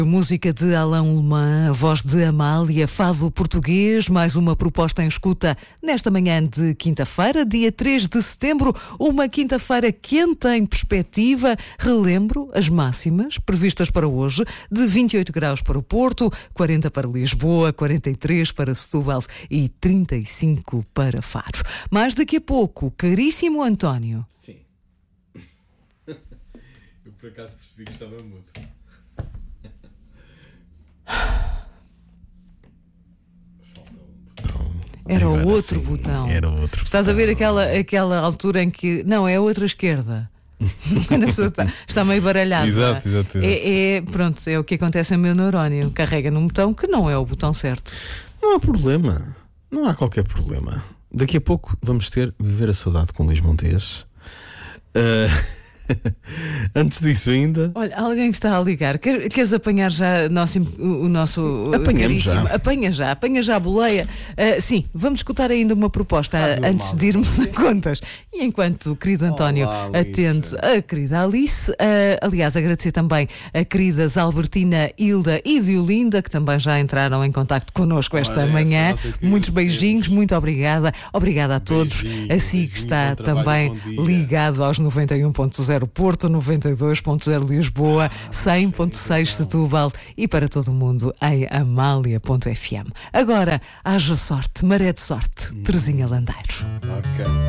Música de Alain Leman, a voz de Amália, faz o português, mais uma proposta em escuta nesta manhã de quinta-feira, dia 3 de setembro, uma quinta-feira quente em perspectiva. Relembro as máximas previstas para hoje, de 28 graus para o Porto, 40 para Lisboa, 43 para Setúbal e 35 para Faro. Mas daqui a pouco, caríssimo António. Sim. Eu por acaso percebi que estava mudo. Era Agora o outro sim, botão. Era o outro. Estás a ver aquela altura em que... Não, é a outra esquerda. Quando a pessoa está meio baralhada. Exato. Pronto, é o que acontece no meu neurónio. Carrega num botão que não é o botão certo. Não há problema. Não há qualquer problema. Daqui a pouco vamos ter Viver a Saudade com Luís Montes. Antes disso ainda... Olha, alguém que está a ligar. Queres apanhar já o nosso Apanhamos caríssimo? já. Apanha já a boleia. Sim, vamos escutar ainda uma proposta antes de irmos a contas. E enquanto o querido António atende a querida Alice, aliás, agradecer também a queridas Albertina, Hilda e Diolinda, que também já entraram em contacto connosco esta manhã. Muitos beijinhos, muito obrigada. Obrigada a todos. Assim que está também ligado aos 91.0 Porto, 92.0 Lisboa, 100.6 Setúbal e para todo o mundo em Amália.fm. Agora, haja sorte, maré de sorte, Terezinha Landeiro. Ok.